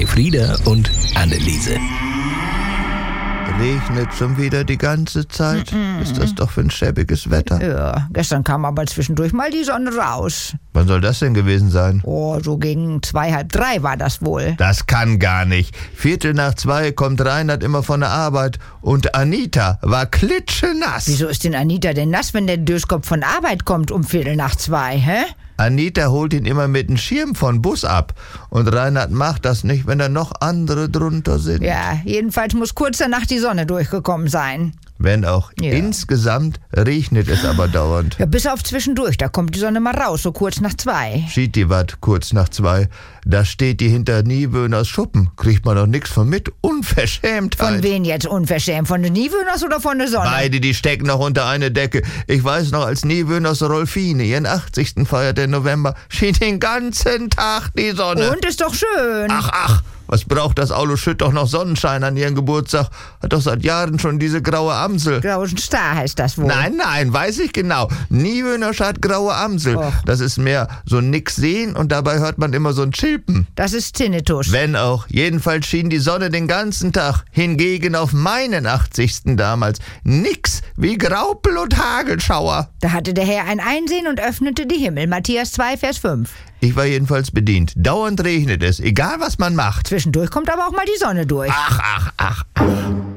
Frieda und Anneliese. Regnet schon wieder die ganze Zeit? Ist das doch für ein schäbiges Wetter. Ja, gestern kam aber zwischendurch mal die Sonne raus. Wann soll das denn gewesen sein? Oh, so gegen 2, halb 3 war das wohl. Das kann gar nicht. 1:45 kommt Reinhard immer von der Arbeit und Anita war klitschenass. Wieso ist denn Anita denn nass, wenn der Döskopf von Arbeit kommt um 1:45, hä? Anita holt ihn immer mit dem Schirm von Bus ab. Und Reinhard macht das nicht, wenn da noch andere drunter sind. Ja, jedenfalls muss kurz danach die Sonne durchgekommen sein. Wenn auch. Ja. Insgesamt regnet es aber dauernd. Ja, bis auf zwischendurch, da kommt die Sonne mal raus, so kurz nach 2. Schied die wat kurz nach 2. Da steht die hinter Niewöhners Schuppen. Kriegt man doch nix von mit. Unverschämtheit. Von wen jetzt unverschämt? Von den Niewöhners oder von der Sonne? Beide, die stecken noch unter eine Decke. Ich weiß noch, als Niewöhners Rolfine ihren 80. feierte im November, schien den ganzen Tag die Sonne. Und ist doch schön. Ach, was braucht das Aulo Schütt doch noch Sonnenschein an ihren Geburtstag? Hat doch seit Jahren schon diese graue Amsel. Grauen Star heißt das wohl. Nein, weiß ich genau. Niewöhner hat graue Amsel. Och. Das ist mehr so nix sehen und dabei hört man immer so ein Chilpen. Das ist Tinnitus. Wenn auch. Jedenfalls schien die Sonne den ganzen Tag. Hingegen auf meinen 80. damals nix wie Graupel und Hagelschauer. Da hatte der Herr ein Einsehen und öffnete die Himmel. Matthäus 2, Vers 5. Ich war jedenfalls bedient. Dauernd regnet es, egal was man macht. Zwischendurch kommt aber auch mal die Sonne durch. Ach.